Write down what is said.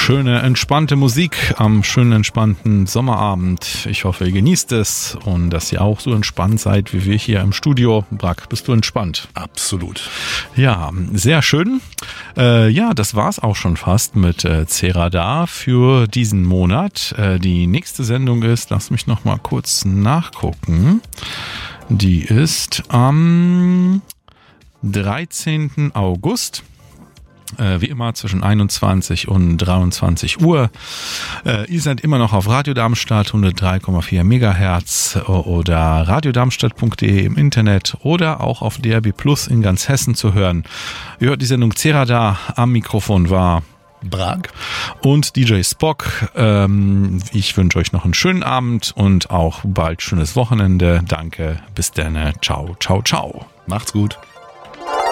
schöne, entspannte Musik am schönen, entspannten Sommerabend. Ich hoffe, ihr genießt es und dass ihr auch so entspannt seid wie wir hier im Studio. Brack, bist du entspannt? Absolut. Ja, sehr schön. Das war's auch schon fast mit Cerada für diesen Monat. Die nächste Sendung ist, lass mich noch mal kurz nachgucken, die ist am 13. August. Wie immer zwischen 21 und 23 Uhr. Ihr seid immer noch auf Radio Darmstadt 103,4 Megahertz oder radiodarmstadt.de im Internet oder auch auf DRB Plus in ganz Hessen zu hören. Ihr hört die Sendung Cerada. Am Mikrofon war Brack und DJ Spock. Ich wünsche euch noch einen schönen Abend und auch bald schönes Wochenende. Danke. Bis dann. Ciao, ciao, ciao. Macht's gut.